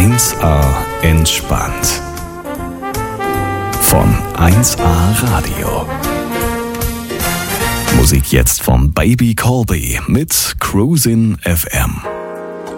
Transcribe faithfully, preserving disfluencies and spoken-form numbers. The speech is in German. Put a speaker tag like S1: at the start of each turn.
S1: eins A entspannt. Von eins A Radio. Musik jetzt von Baby Colby mit Cruisin' F M.